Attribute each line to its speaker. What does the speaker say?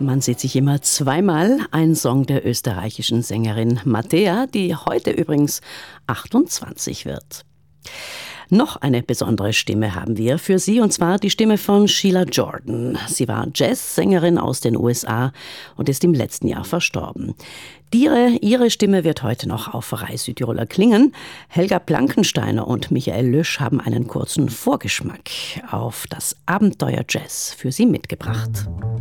Speaker 1: Man sieht sich immer zweimal. Ein Song der österreichischen Sängerin Mattea, die heute übrigens 28 wird. Noch eine besondere Stimme haben wir für Sie, und zwar die Stimme von Sheila Jordan. Sie war Jazzsängerin aus den USA und ist im letzten Jahr verstorben. Ihre Stimme wird heute noch auf Rai Südtiroler klingen. Helga Blankensteiner und Michael Lösch haben einen kurzen Vorgeschmack auf das Abenteuer Jazz für Sie mitgebracht.